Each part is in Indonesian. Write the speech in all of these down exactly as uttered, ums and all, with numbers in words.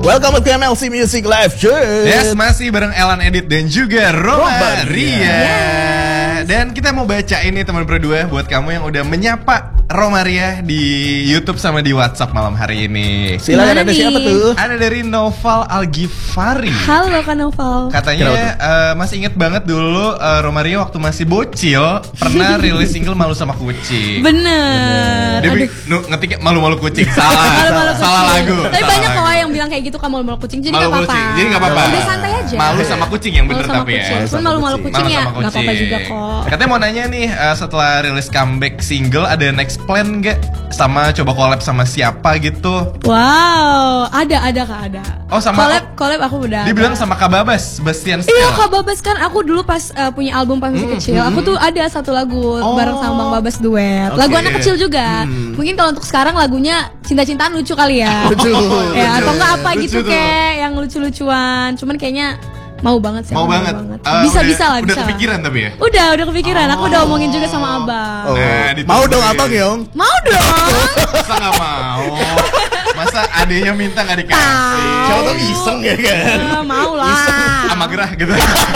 Welcome to M L C Music Live Show. Yes, masih bareng Elan Edit dan juga Roma Ria. Yes. Dan kita mau baca ini teman berdua buat kamu yang udah menyapa Roma Ria di YouTube sama di WhatsApp malam hari ini. Silakan, ada siapa tuh? Ada dari Noval Algifari. Halo Kak Noval. Katanya uh, masih inget banget dulu uh, Roma Ria waktu masih bocil pernah rilis single Malu Sama Kucing. Bener. Dia nu, ngetik malu-malu kucing. Salah. Malu-malu Salah kucing. lagu. Tapi salah banyak lagu. kok yang bilang kayak gitu, kamu malu-malu kucing. Jadi Malu nggak apa-apa. kucing. Jadi nggak apa-apa. Udah santai aja. Malu sama kucing yang bener Malu sama tapi kucing. ya. Cuman malu-malu kucing Malu ya sama nggak apa-apa kucing. juga kok. Katanya mau nanya nih, uh, setelah rilis comeback single ada next plan nggak? Sama coba collab sama siapa gitu? Wow, ada ada Kak ada. Oh, sama- collab collab aku udah. Dia ada. bilang sama Kak Babas, Bastian Iya Stella. Kak Babas kan aku dulu pas uh, punya album pas masih Hmm, kecil, aku tuh ada satu lagu Oh. bareng sama Bang Babas duet. Lagu Oke. anak kecil juga. Hmm. Mungkin kalau untuk sekarang lagunya cinta-cintaan lucu kali ya. Lucu, Ya lucu. atau enggak apa Lucu gitu tuh. kayak yang lucu-lucuan. Cuman kayaknya mau banget sih. Mau aku banget. Uh, Bisa udah- bisa lah Udah bisa. lah. kepikiran tapi ya. Udah, udah kepikiran. Aku udah omongin juga sama Abang. Oh. Nah, ditungguin. Mau dong abang Yong? Mau dong. Masa nggak mau? Masa adenya minta nggak dikasih? Siapa tau iseng ya kan? Eh, mau lah. Sama gerah gitu.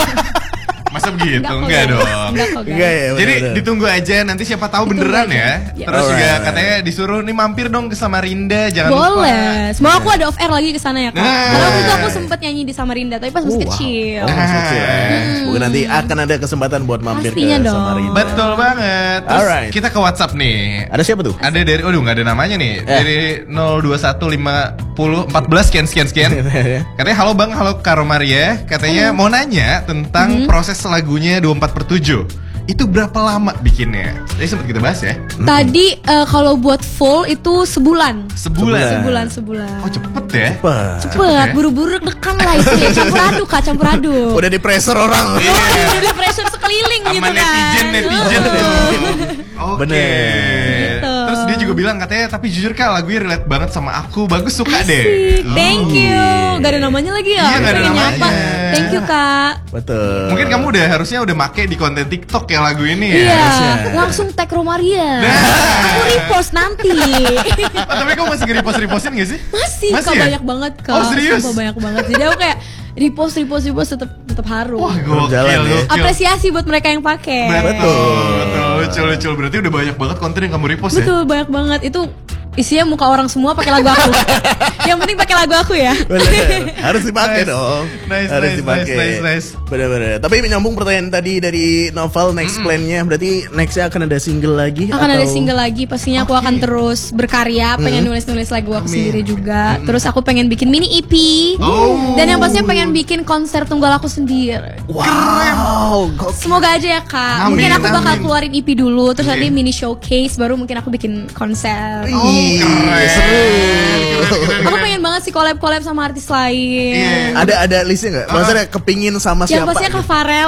Masa begitu? Enggak kok, Enggak guys. dong. Enggak kok, guys. Enggak ya. Jadi bener-bener. ditunggu aja, nanti siapa tahu beneran aja. ya. Ya. Terus juga Alright. katanya disuruh nih mampir dong ke Samarinda, jangan lupa. Boleh. Semoga aku ada off air lagi ke sana ya, Kak. Nah. Karena waktu itu aku sempet nyanyi di Samarinda, tapi pas masih Oh, wow. kecil. Oh, masih kecil. Hmm. Mungkin nanti akan ada kesempatan buat mampir Pastinya ke dong. Samarinda. Betul banget. Terus Alright. kita ke WhatsApp nih. Ada siapa tuh? Ada dari, aduh nggak ada namanya nih. Eh. Dari nol dua satu lima nol empat belas sekian sekian sekian. Katanya halo Bang, halo Karo Maria. Katanya mau nanya tentang proses lagunya dua puluh empat per tujuh. Itu berapa lama bikinnya? Tadi sempat kita bahas ya. Tadi eh, kalau buat full itu sebulan. Sebulan. Sebulan, sebulan. Oh cepet ya. Wah. Cepet, buru-buru dekan lah itu. Campur aduk, Kak, campur aduk. Udah di pressure orang. Iya. Oh, udah pressure sekeliling Sama gitu kan. netizen netizen tuh. Oke. Bener. Gitu. Terus dia juga bilang katanya tapi jujur Kak lagunya relate banget sama aku. Bagus, suka deh. Asik, thank you. Gak ada namanya lagi ya. Iya, nggak ada Pengen namanya. nyapa. Thank you, Kak. Betul. Mungkin kamu udah harusnya udah make di konten TikTok ya lagu ini ya. Iya, harusnya. langsung tag Romaria. Nah. Aku repost nanti. Oh, tapi kamu masih nge-repost-repostin gak sih? Masih, Masih Kak, ya? banyak banget, Kak. Oh, serius? Sumpah banyak banget. Jadi aku kayak repost, repost, repost tetap tetap harum. Wah, Berjalan gokil, ya. gokil. Apresiasi buat mereka yang pakai. Betul, betul, lucu, lucu. Berarti udah banyak banget konten yang kamu repost ya? Betul, banyak banget. Itu isinya muka orang semua pakai lagu aku. Yang penting pakai lagu aku ya. Bener. Harus dipakai Nice. dong. Nice, Harus nice, dipakai. nice, nice, nice. Bener-bener. Tapi menyambung pertanyaan tadi dari Novel, next plan-nya berarti nextnya akan ada single lagi? Akan atau? ada single lagi, pastinya aku akan terus berkarya, pengen nulis-nulis lagu aku sendiri juga. Terus aku pengen bikin mini E P. Oh. Dan yang pastinya pengen bikin konser tunggal aku sendiri. Wow, gokil. Semoga aja ya, Kak. Amin, Mungkin aku bakal amin. keluarin E P dulu, terus Oke. nanti mini showcase, baru mungkin aku bikin konser. Ih, keren. seru. Keren, keren, Aku keren. pengen banget sih collab-collab sama artis lain. Iya. Ada ada listnya nggak? Maksudnya kepingin sama Yang siapa? pastinya Kak Farel.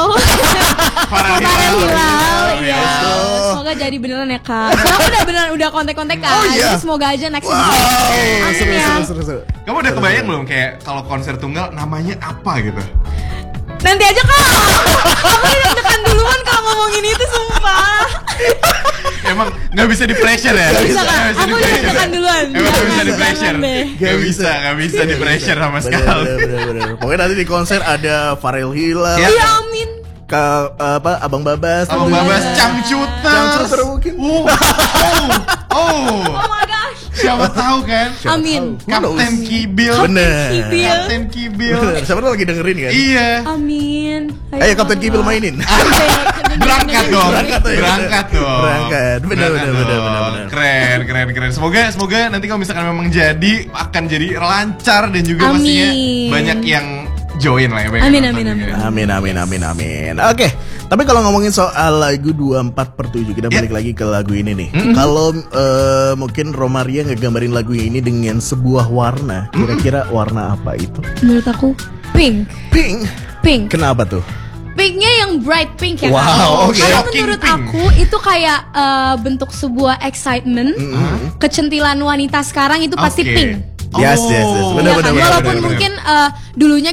Farel Farel Hilal. Hilal, iya. Let's go. Semoga jadi beneran ya, Kak. Soalnya aku udah beneran udah kontak-kontak kan. Oh, iya. Jadi semoga aja next Wow, Amin seru, ya. seru, seru, seru. Kamu udah kebayang belum kayak kalau konser tunggal namanya apa gitu? Nanti aja, Kak. Aku udah tekan duluan kalau ngomongin itu, sumpah. Emang nggak bisa di pressure ya? Gak bisa, Kak. Nggak Aku udah di-pressure. tekan duluan. Emang nggak bisa Jangan, di pressure. jangan deh. Nggak Nggak bisa, bisa. nggak bisa di pressure sama Bener, sekali. bener, bener, bener. Pokoknya nanti di konser ada Farel Hilal, Ya. Iya, amin. ke apa Abang Babas, Abang tentunya. Babas, Cangcuter. Cangcuter mungkin. Oh, oh, oh. Oh my gosh. Siapa tahu kan? Amin. Kapten Kibil. Bener. Kibil. Kapten Kibil. Bener. Siapa tuh lagi dengerin kan? Iya. Amin. Ayo Kapten Kibil mainin. Berangkat dong. Berangkat tuh ya. Berangkat dong. Berangkat. Bener, Berangkat bener, bener, dong. bener, bener. Keren, keren, keren. Semoga, semoga nanti kalau misalkan memang jadi akan jadi lancar dan juga Amin. pastinya banyak yang join lah ya. banyak Amin, yang amin, nonton amin. juga. Amin, amin, amin, amin. Oke, tapi kalau ngomongin soal lagu dua puluh empat per tujuh, kita Ya. balik lagi ke lagu ini nih. Kalau eh, mungkin Romaria ngegambarin lagu ini dengan sebuah warna, kira-kira warna apa itu? Menurut aku pink. Pink. Pink. Kenapa tuh? Pinknya yang bright pink ya, Wow, Kak? oke. Karena Shocking menurut pink. aku itu kayak eh, bentuk sebuah excitement, kecentilan wanita sekarang itu pasti Oke. pink. Yes, yes, yes. Oh. Bener, Ya bener, kan? bener, Walaupun bener, mungkin eh, dulunya